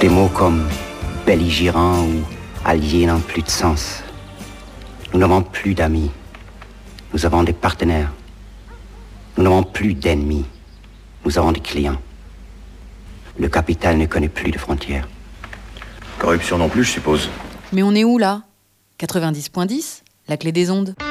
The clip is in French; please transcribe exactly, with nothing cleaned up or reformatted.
Des mots comme belligérant ou allié n'ont plus de sens. Nous n'avons plus d'amis. Nous avons des partenaires. Nous n'avons plus d'ennemis. Nous avons des clients. Le capital ne connaît plus de frontières. Corruption non plus, je suppose. Mais on est où là ? quatre-vingt-dix point dix, la clé des ondes.